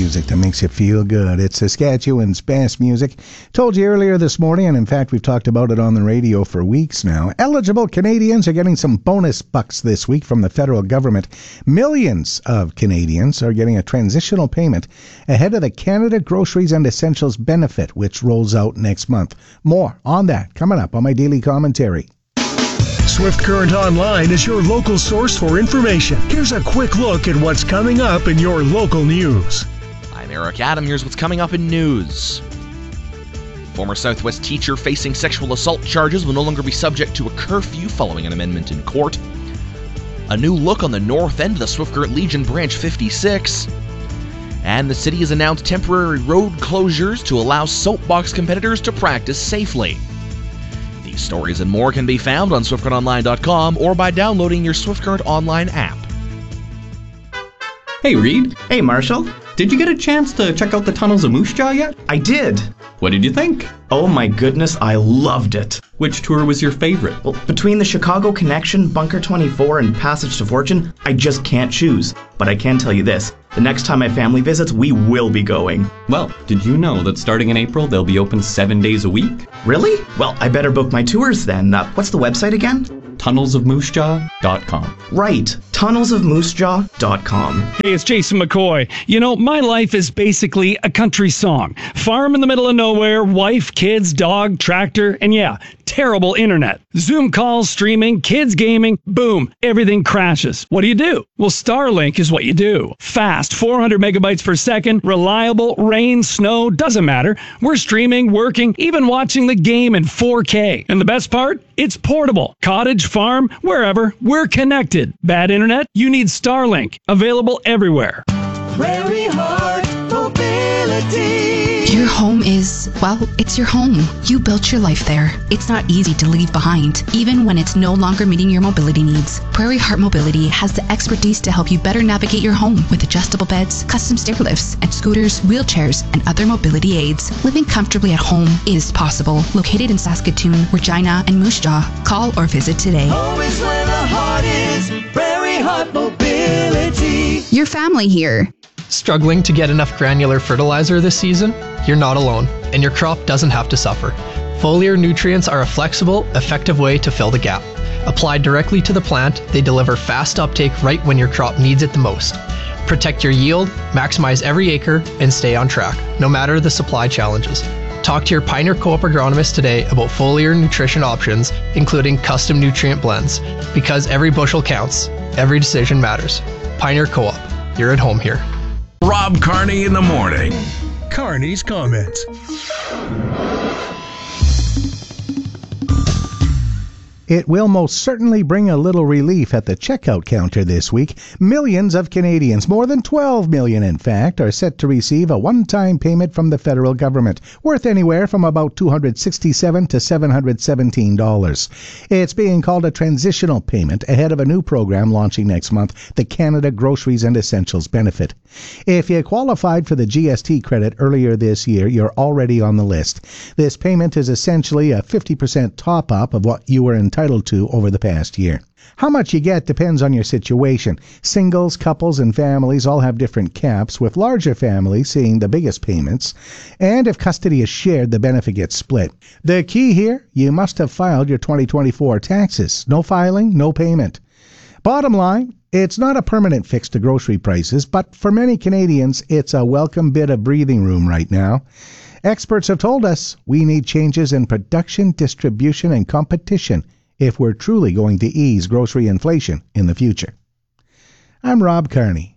music that makes you feel good. It's Saskatchewan's best music. Told you earlier this morning, and in fact we've talked about it on the radio for weeks now. Eligible Canadians are getting some bonus bucks this week from the federal government. Millions of Canadians are getting a transitional payment ahead of the Canada Groceries and Essentials benefit, which rolls out next month. More on that coming up on my daily commentary. Swift Current Online is your local source for information. Here's a quick look at what's coming up in your local news. I'm Eric Adam. Here's what's coming up in news. Former Southwest teacher facing sexual assault charges will no longer be subject to a curfew following an amendment in court. A new look on the north end of the Swift Current Legion Branch 56. And the city has announced temporary road closures to allow soapbox competitors to practice safely. These stories and more can be found on SwiftCurrentOnline.com or by downloading your Swift Current Online app. Hey, Reed. Hey, Marshall. Did you get a chance to check out the tunnels of Moose Jaw yet? I did. What did you think? Oh my goodness, I loved it. Which tour was your favorite? Well, between the Chicago Connection, Bunker 24, and Passage to Fortune, I just can't choose. But I can tell you this, the next time my family visits, we will be going. Well, did you know that starting in April, they'll be open 7 days a week? Really? Well, I better book my tours then. What's the website again? TunnelsofMooseJaw.com. Right, TunnelsofMooseJaw.com. Hey, it's Jason McCoy. You know, my life is basically a country song. Farm in the middle of nowhere, wife, kids, dog, tractor, and yeah, terrible internet. Zoom calls, streaming, kids gaming, boom, everything crashes. What do? Well, Starlink is what you do. Fast, 400 megabytes per second, reliable, rain, snow, doesn't matter. We're streaming, working, even watching the game in 4K. And the best part? It's portable. Cottage, farm, wherever, we're connected. Bad internet? You need Starlink. Available everywhere. Prairie Heart Mobility. Your home is, well, it's your home. You built your life there. It's not easy to leave behind, even when it's no longer meeting your mobility needs. Prairie Heart Mobility has the expertise to help you better navigate your home with adjustable beds, custom stair lifts, and scooters, wheelchairs, and other mobility aids. Living comfortably at home is possible. Located in Saskatoon, Regina, and Moose Jaw. Call or visit today. Home is where the heart is. Prairie Heart Mobility. Your family here. Struggling to get enough granular fertilizer this season? You're not alone, and your crop doesn't have to suffer. Foliar nutrients are a flexible, effective way to fill the gap. Applied directly to the plant, they deliver fast uptake right when your crop needs it the most. Protect your yield, maximize every acre, and stay on track, no matter the supply challenges. Talk to your Pioneer Co-op agronomist today about foliar nutrition options, including custom nutrient blends. Because every bushel counts, every decision matters. Pioneer Co-op, you're at home here. Rob Carney in the morning. Carney's comments. It will most certainly bring a little relief at the checkout counter this week. Millions of Canadians, more than 12 million in fact, are set to receive a one-time payment from the federal government, worth anywhere from about $267 to $717. It's being called a transitional payment ahead of a new program launching next month, the Canada Groceries and Essentials benefit. If you qualified for the GST credit earlier this year, you're already on the list. This payment is essentially a 50% top-up of what you were entitled to over the past year. How much you get depends on your situation. Singles, couples, and families all have different caps, with larger families seeing the biggest payments. And if custody is shared, the benefit gets split. The key here, you must have filed your 2024 taxes. No filing, no payment. Bottom line, it's not a permanent fix to grocery prices, but for many Canadians, it's a welcome bit of breathing room right now. Experts have told us we need changes in production, distribution, and competition if we're truly going to ease grocery inflation in the future. I'm Rob Carney.